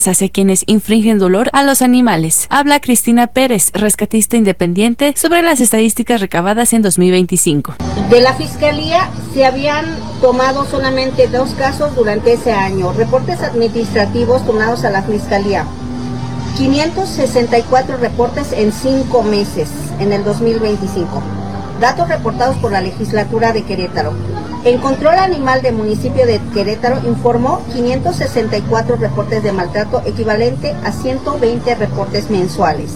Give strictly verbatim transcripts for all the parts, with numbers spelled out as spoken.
hacia quienes infringen dolor a los animales. Habla Cristina Pérez, rescatista independiente, sobre las estadísticas recabadas en dos mil veinticinco. De la Fiscalía se habían tomado solamente dos casos durante ese año. Reportes administrativos tomados a la Fiscalía. quinientos sesenta y cuatro reportes en cinco meses, en el dos mil veinticinco. Datos reportados por la legislatura de Querétaro. El control animal del municipio de Querétaro informó quinientos sesenta y cuatro reportes de maltrato, equivalente a ciento veinte reportes mensuales.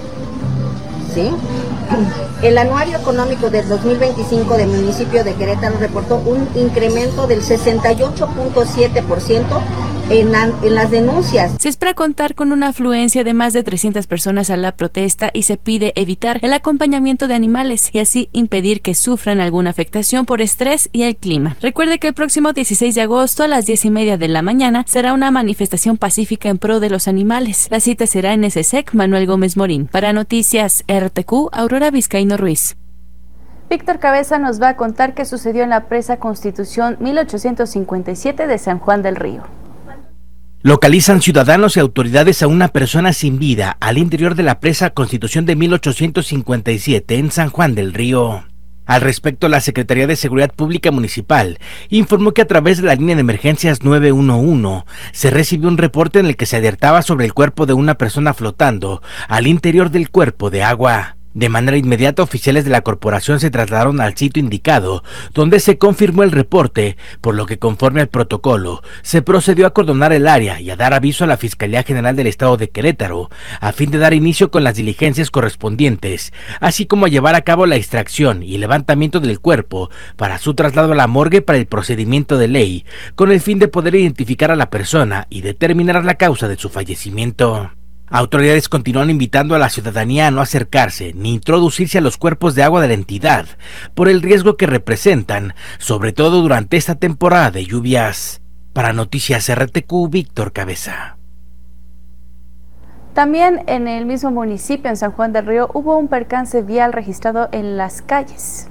¿Sí? El anuario económico del dos mil veinticinco del municipio de Querétaro reportó un incremento del sesenta y ocho punto siete por ciento en, la, en las denuncias. Se espera contar con una afluencia de más de trescientas personas a la protesta y se pide evitar el acompañamiento de animales y así impedir que sufran alguna afectación por estrés y el clima. Recuerde que el próximo dieciséis de agosto a las diez y media de la mañana será una manifestación pacífica en pro de los animales. La cita será en S S E C Manuel Gómez Morín. Para Noticias R T Q, Aurora Vizcaíno Ruiz. Víctor Cabeza nos va a contar qué sucedió en la presa Constitución mil ochocientos cincuenta y siete de San Juan del Río. Localizan ciudadanos y autoridades a una persona sin vida al interior de la presa Constitución de mil ochocientos cincuenta y siete en San Juan del Río. Al respecto, la Secretaría de Seguridad Pública Municipal informó que a través de la línea de emergencias nueve uno uno se recibió un reporte en el que se alertaba sobre el cuerpo de una persona flotando al interior del cuerpo de agua. De manera inmediata, oficiales de la corporación se trasladaron al sitio indicado, donde se confirmó el reporte, por lo que conforme al protocolo, se procedió a acordonar el área y a dar aviso a la Fiscalía General del Estado de Querétaro, a fin de dar inicio con las diligencias correspondientes, así como a llevar a cabo la extracción y levantamiento del cuerpo para su traslado a la morgue para el procedimiento de ley, con el fin de poder identificar a la persona y determinar la causa de su fallecimiento. Autoridades continúan invitando a la ciudadanía a no acercarse ni introducirse a los cuerpos de agua de la entidad por el riesgo que representan, sobre todo durante esta temporada de lluvias. Para Noticias R T Q, Víctor Cabeza. También en el mismo municipio, en San Juan del Río, hubo un percance vial registrado en las calles.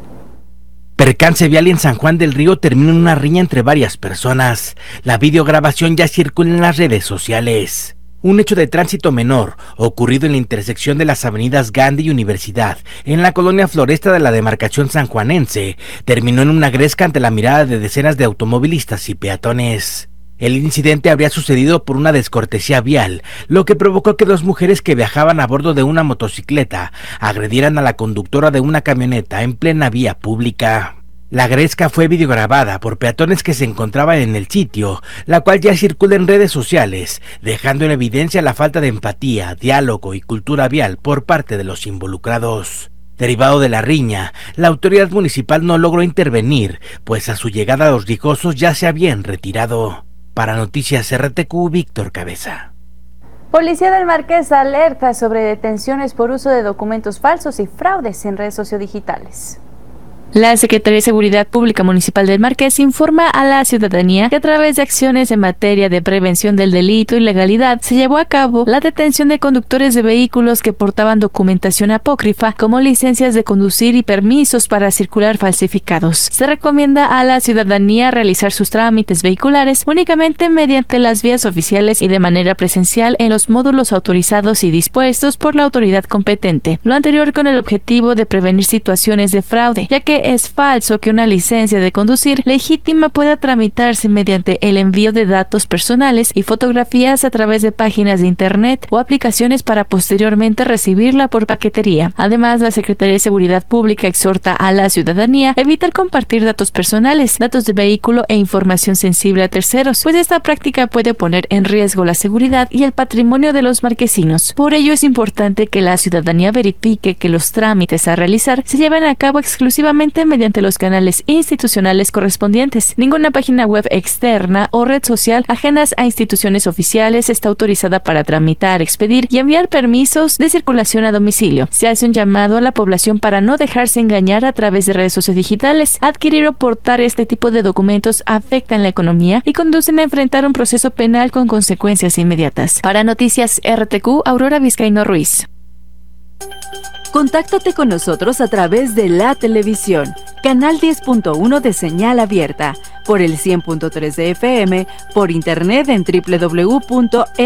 Percance vial en San Juan del Río terminó en una riña entre varias personas. La videograbación ya circula en las redes sociales. Un hecho de tránsito menor, ocurrido en la intersección de las avenidas Gandhi y Universidad, en la colonia Floresta de la demarcación sanjuanense, terminó en una gresca ante la mirada de decenas de automovilistas y peatones. El incidente habría sucedido por una descortesía vial, lo que provocó que dos mujeres que viajaban a bordo de una motocicleta agredieran a la conductora de una camioneta en plena vía pública. La gresca fue videograbada por peatones que se encontraban en el sitio, la cual ya circula en redes sociales, dejando en evidencia la falta de empatía, diálogo y cultura vial por parte de los involucrados. Derivado de la riña, la autoridad municipal no logró intervenir, pues a su llegada los rijosos ya se habían retirado. Para Noticias R T Q, Víctor Cabeza. Policía del Marqués alerta sobre detenciones por uso de documentos falsos y fraudes en redes sociodigitales. La Secretaría de Seguridad Pública Municipal del Marqués informa a la ciudadanía que a través de acciones en materia de prevención del delito y legalidad se llevó a cabo la detención de conductores de vehículos que portaban documentación apócrifa como licencias de conducir y permisos para circular falsificados. Se recomienda a la ciudadanía realizar sus trámites vehiculares únicamente mediante las vías oficiales y de manera presencial en los módulos autorizados y dispuestos por la autoridad competente. Lo anterior con el objetivo de prevenir situaciones de fraude, ya que es falso que una licencia de conducir legítima pueda tramitarse mediante el envío de datos personales y fotografías a través de páginas de internet o aplicaciones para posteriormente recibirla por paquetería. Además, la Secretaría de Seguridad Pública exhorta a la ciudadanía a evitar compartir datos personales, datos de vehículo e información sensible a terceros, pues esta práctica puede poner en riesgo la seguridad y el patrimonio de los marquesinos. Por ello es importante que la ciudadanía verifique que los trámites a realizar se lleven a cabo exclusivamente mediante los canales institucionales correspondientes. Ninguna página web externa o red social ajenas a instituciones oficiales está autorizada para tramitar, expedir y enviar permisos de circulación a domicilio. Se hace un llamado a la población para no dejarse engañar a través de redes sociodigitales. Adquirir o portar este tipo de documentos afectan la economía y conducen a enfrentar un proceso penal con consecuencias inmediatas. Para Noticias R T Q, Aurora Vizcaíno Ruiz. Contáctate con nosotros a través de la televisión, canal diez punto uno de señal abierta, por el cien punto tres de F M, por internet en doble u doble u doble u punto